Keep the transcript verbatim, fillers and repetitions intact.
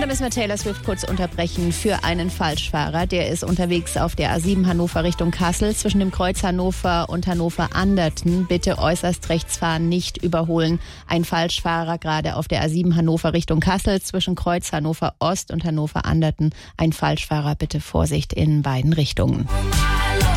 da müssen wir Taylor Swift kurz unterbrechen für einen Falschfahrer. Der ist unterwegs auf der A sieben Hannover Richtung Kassel zwischen dem Kreuz Hannover und Hannover-Anderten. Bitte äußerst rechts fahren, nicht überholen. Ein Falschfahrer gerade auf der A sieben Hannover Richtung Kassel zwischen Kreuz Hannover Ost und Hannover-Anderten. Ein Falschfahrer, bitte Vorsicht in beiden Richtungen.